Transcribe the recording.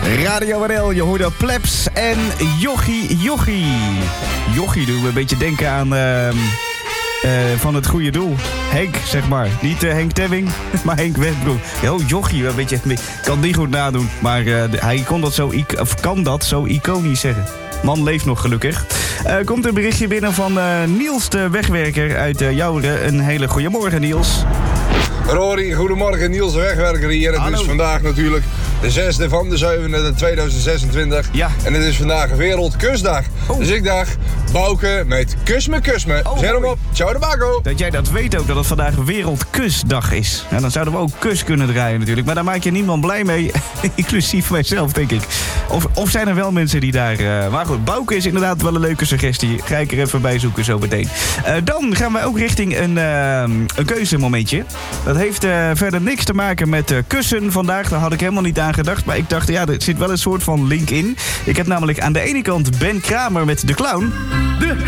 Radio NL, je hoorde Plebs en Jochie. Jochie doet me een beetje denken aan van het goede doel. Henk, zeg maar. Niet Henk Temming, maar Henk Westbroek. Jochie, een beetje, kan niet goed nadoen. Maar hij kan dat zo iconisch zeggen. Man leeft nog gelukkig. Komt een berichtje binnen van Niels de Wegwerker uit Jouweren. Een hele goede morgen, Niels. Rory, goedemorgen. Niels de Wegwerker hier. Het is vandaag natuurlijk de 6e van de 7e 2026. Ja. En het is vandaag Wereldkusdag. Oh. Dus ik dacht, Bouke met kus me. Zet hem op. Ciao de Baco. Dat jij dat weet ook, dat het vandaag Wereldkusdag is. Ja, dan zouden we ook kus kunnen draaien natuurlijk. Maar daar maak je niemand blij mee. Inclusief mijzelf, denk ik. Of zijn er wel mensen die daar... Maar goed, Bouke is inderdaad wel een leuke suggestie. Ga ik er even bij zoeken zo meteen. Dan gaan we ook richting een keuzemomentje. Dat heeft verder niks te maken met kussen vandaag. Daar had ik helemaal niet aan gedacht. Maar ik dacht, ja, er zit wel een soort van link in. Ik heb namelijk aan de ene kant Ben Kramer met De Clown.